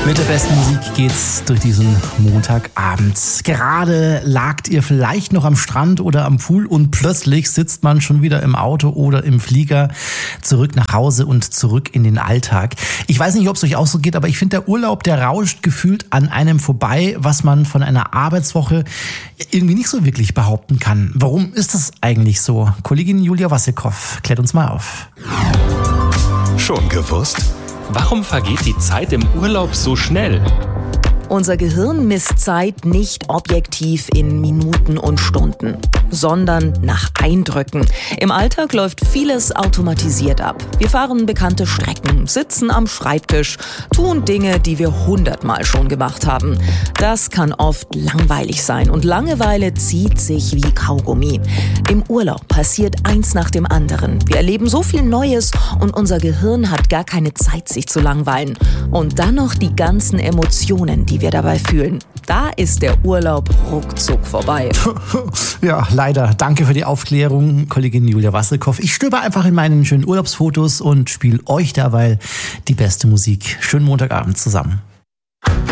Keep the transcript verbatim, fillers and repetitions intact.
Mit der besten Musik geht's durch diesen Montagabend. Gerade lagt ihr vielleicht noch am Strand oder am Pool und plötzlich sitzt man schon wieder im Auto oder im Flieger zurück nach Hause und zurück in den Alltag. Ich weiß nicht, ob es euch auch so geht, aber ich finde, der Urlaub, der rauscht gefühlt an einem vorbei, was man von einer Arbeitswoche irgendwie nicht so wirklich behaupten kann. Warum ist das eigentlich so? Kollegin Julia Wassilkow klärt uns mal auf. Schon gewusst? Warum vergeht die Zeit im Urlaub so schnell? Unser Gehirn misst Zeit nicht objektiv in Minuten und Stunden, sondern nach Eindrücken. Im Alltag läuft vieles automatisiert ab. Wir fahren bekannte Strecken, sitzen am Schreibtisch, tun Dinge, die wir hundertmal schon gemacht haben. Das kann oft langweilig sein und Langeweile zieht sich wie Kaugummi. Im Urlaub passiert eins nach dem anderen. Wir erleben so viel Neues und unser Gehirn hat gar keine Zeit, sich zu langweilen. Und dann noch die ganzen Emotionen, die wir dabei fühlen. Da ist der Urlaub ruckzuck vorbei. Ja, leider. Danke für die Aufklärung, Kollegin Julia Wassilkow. Ich stöber einfach in meinen schönen Urlaubsfotos und spiele euch dabei die beste Musik. Schönen Montagabend zusammen.